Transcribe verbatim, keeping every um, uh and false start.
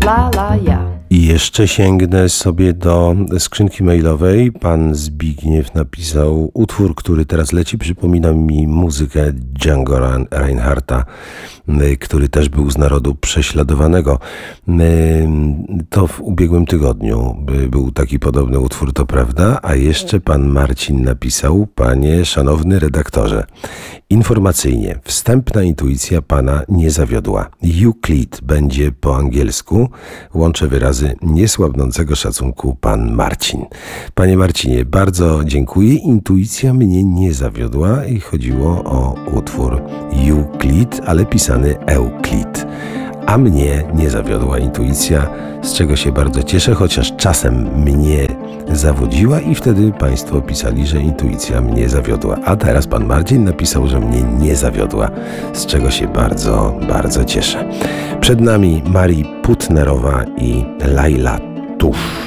la la ja. I jeszcze sięgnę sobie do skrzynki mailowej. Pan Zbigniew napisał utwór, który teraz leci. Przypomina mi muzykę Django Reinhardta, który też był z narodu prześladowanego. To w ubiegłym tygodniu był taki podobny utwór, to prawda? A jeszcze pan Marcin napisał: panie szanowny redaktorze, informacyjnie, wstępna intuicja pana nie zawiodła. Euclid będzie po angielsku. Łączę wyrazy niesłabnącego szacunku, pan Marcin. Panie Marcinie, bardzo dziękuję. Intuicja mnie nie zawiodła i chodziło o utwór Euclid, ale pisany Euclid. A mnie nie zawiodła intuicja, z czego się bardzo cieszę, chociaż czasem mnie zawodziła i wtedy państwo pisali, że intuicja mnie zawiodła. A teraz pan Marcin napisał, że mnie nie zawiodła, z czego się bardzo, bardzo cieszę. Przed nami Marii Putnerowa i Laila Tusz.